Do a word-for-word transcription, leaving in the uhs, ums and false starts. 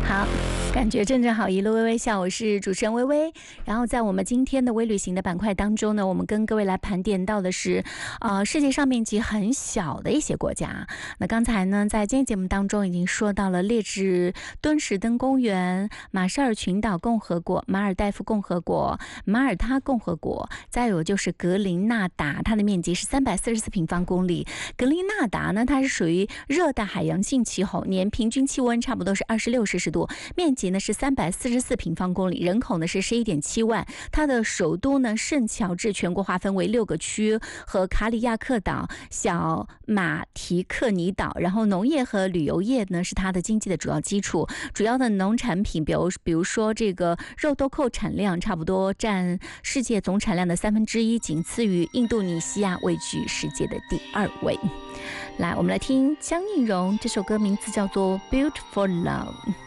好，感觉阵阵好，一路微微笑。我是主持人微微。然后在我们今天的微旅行的板块当中呢，我们跟各位来盘点到的是，呃，世界上面积很小的一些国家。那刚才呢，在今天节目当中已经说到了列支敦士登公园、马绍尔群岛共和国、马尔代夫共和国、马耳他共和国，再有就是格林纳达，它的面积是三百四十四平方公里。格林纳达呢，它是属于热带海洋性气候，年平均气温差不多是二十六摄氏度，面积呢是三百四十四平方公里，人口呢是十一点七万。它的首都呢圣乔治，全国划分为六个区和卡里亚克岛、小马提克尼岛。然后农业和旅游业呢是它的经济的主要基础，主要的农产品，比如比如说这个肉豆蔻产量差不多占世界总产量的三分之一，仅次于印度尼西亚，位居世界的第二位。来，我们来听江映蓉这首歌，名字叫做《Built for Love》。